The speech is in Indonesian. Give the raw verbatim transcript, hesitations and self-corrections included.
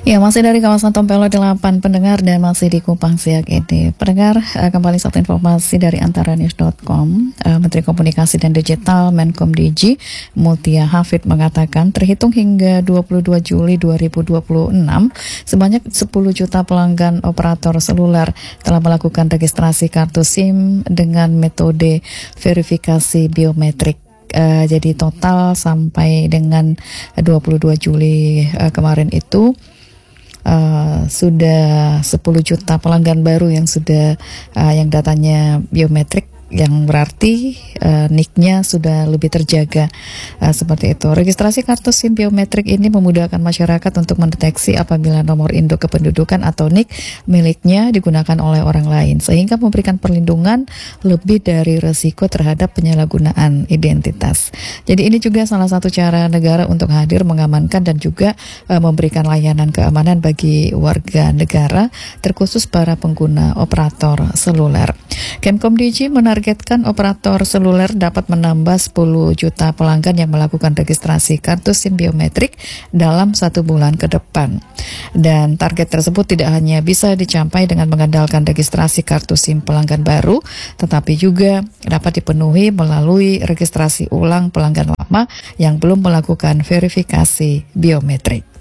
Ya, masih dari kawasan Tompelo delapan pendengar dan masih di Kupang Siang ini. Pendengar, uh, kembali satu informasi dari antaranews dot com. Uh, Menteri Komunikasi dan Digital Menkom D G Mutia Hafid mengatakan terhitung hingga dua puluh dua Juli dua ribu dua puluh enam sebanyak sepuluh juta pelanggan operator seluler telah melakukan registrasi kartu SIM dengan metode verifikasi biometrik. Uh, jadi total sampai dengan dua puluh dua Juli uh, kemarin itu Uh, sudah sepuluh juta pelanggan baru yang sudah uh, yang datanya biometrik, yang berarti uh, N I K-nya sudah lebih terjaga, uh, seperti itu. Registrasi kartu SIM biometrik ini memudahkan masyarakat untuk mendeteksi apabila nomor induk kependudukan atau N I K miliknya digunakan oleh orang lain, sehingga memberikan perlindungan lebih dari resiko terhadap penyalahgunaan identitas. Jadi ini juga salah satu cara negara untuk hadir mengamankan dan juga uh, memberikan layanan keamanan bagi warga negara, terkhusus para pengguna operator seluler. Kemkom D G menargetkan operator seluler dapat menambah sepuluh juta pelanggan yang melakukan registrasi kartu SIM biometrik dalam satu bulan ke depan. Dan target tersebut tidak hanya bisa dicapai dengan mengandalkan registrasi kartu SIM pelanggan baru, tetapi juga dapat dipenuhi melalui registrasi ulang pelanggan lama yang belum melakukan verifikasi biometrik.